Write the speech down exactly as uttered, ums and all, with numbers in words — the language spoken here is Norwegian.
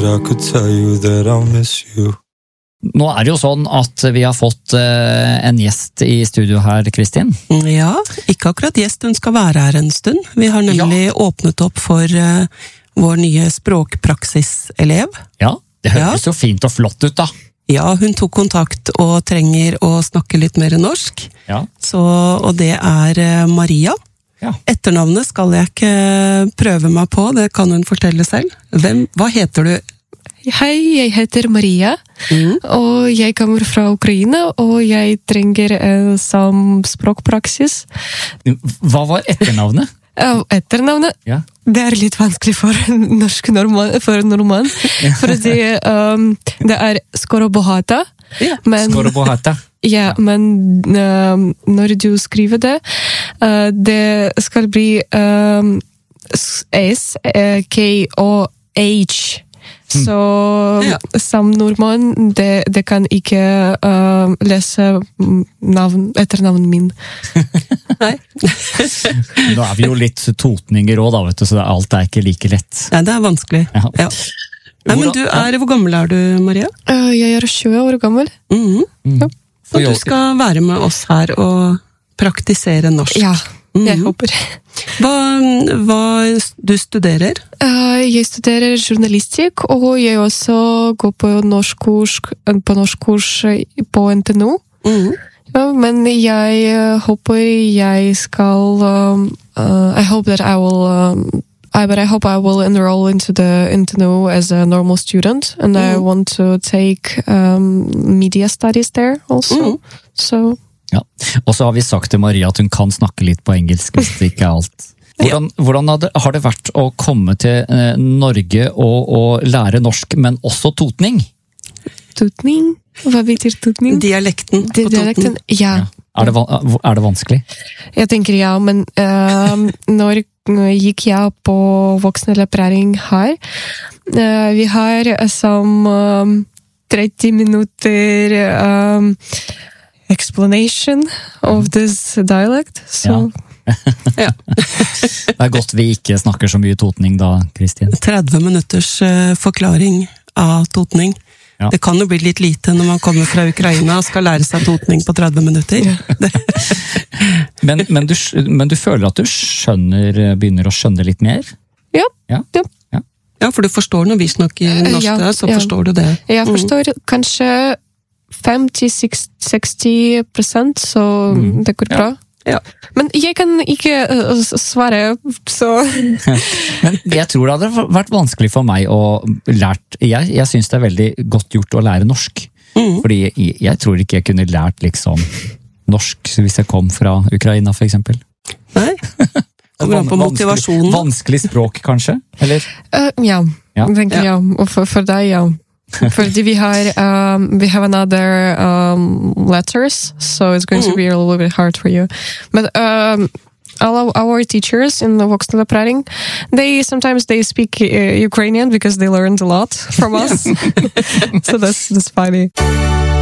I could tell you that I'll miss you. Nå er det jo sånn at vi har fått uh, en gjest i studio her, Kristin. Ja, ikke akkurat gjest, hun skal være her en stund. Vi har nemlig ja. åpnet opp for uh, vår nye språkpraksiselev. Ja, det høres ja. jo fint og flott ut da. Ja, hun tok kontakt og trenger å snakke litt mer norsk. Ja. Så, og det er uh, Maria. Ja. Etternavnet skal jeg ikke prøve meg på, det kan hun fortelle selv. Hvem, hva heter du? Hei, jeg heter Maria, mm. og jeg kommer fra Ukraina, og jeg trenger uh, som språkpraksis. Hva var etternavnet? Uh, etternavnet? Ja. Det er litt vanskelig for norsk nordmann, for nordmann, fordi um, det er Skorobohata. Ja. Men, Skorobohata. Ja, men uh, når du skriver det, uh, det skal bli um, S, K O H. Så ja. Som nordmann, det, det kan ikke uh, lese navn, etternavnet min. Nei. Nå er vi jo litt totninger også da, vet du, så alt er ikke like lett. Nei, det er vanskelig. Ja. Ja. Nei, men du er, hvor gammel er du, Maria? Uh, jeg er tjue år gammel. Mm-hmm. Mm. Ja. Og du skal være med oss her og praktisere norsk. Ja, jeg mm-hmm. håper. Hva, hva du studerer? Uh, jeg studerer journalistikk, og jeg også går på norskkurs på norskkurs på N T N U. Mm. Ja, men jeg uh, håper jeg skal um, uh, I hope that I will um, I, but I hope I will enroll into the N T N U as a normal student, and mm. I want to take um, media studies there also. Mm. So ja. Og så har vi sagt til Maria at hun kan snakke litt på engelsk, hvis det ikke er alt. Hvordan, hvordan har, det, har det vært å komme til eh, Norge og, og lære norsk, men også totning? Totning? Hva betyr totning? Dialekten på Dialekten, ja. ja. Er, det, er det vanskelig? Jeg tenker ja, men uh, når gikk jeg på voksenopplæring her, uh, vi har som um, tretti minutter um, explanation of this dialect, så... Ja. Det er godt vi ikke snakker så mye totning da, Kristin. tretti minutters uh, forklaring av totning. Ja. Det kan jo bli litt lite når man kommer fra Ukraina og skal lære seg totning på tretti minutter. men, men, du, men du føler at du skjønner, begynner å skjønne litt mer? Ja, ja. ja. ja. ja for du forstår når vi snakker norsk, ja, så ja. forstår du det. Jeg forstår mm. kanskje femti til seksti prosent, så mm. det går bra. Ja. Men jeg kan ikke uh, svare, så... Men jeg tror det hadde vært vanskelig for meg å lært... Jeg, jeg synes det er veldig godt gjort å lære norsk. Mm. Fordi jeg, jeg tror ikke jeg kunne lært liksom norsk hvis jeg kom fra Ukraina, for eksempel. Nei. Kommer an på motivasjonen. Vanskelig, vanskelig språk, kanskje? Eller? Uh, ja, ja. tenker ja. ja. Og for, for deg, ja. Fordi vi har um, we have another um, letters, so it's going mm-hmm. to be a little bit hard for you. But um, all of our teachers in the voksenopplæring, they sometimes they speak uh, Ukrainian because they learned a lot from us. So that's that's funny.